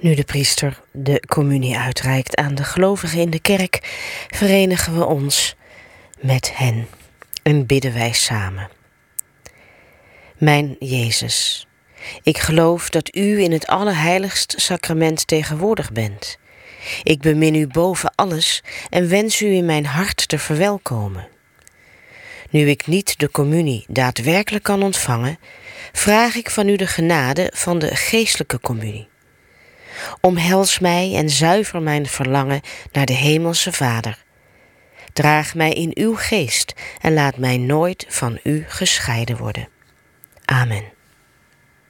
Nu de priester de communie uitreikt aan de gelovigen in de kerk, verenigen we ons met hen en bidden wij samen. Mijn Jezus, ik geloof dat U in het allerheiligst sacrament tegenwoordig bent. Ik bemin U boven alles en wens U in mijn hart te verwelkomen. Nu ik niet de communie daadwerkelijk kan ontvangen, vraag ik van U de genade van de geestelijke communie. Omhels mij en zuiver mijn verlangen naar de Hemelse Vader. Draag mij in Uw geest en laat mij nooit van U gescheiden worden. Amen.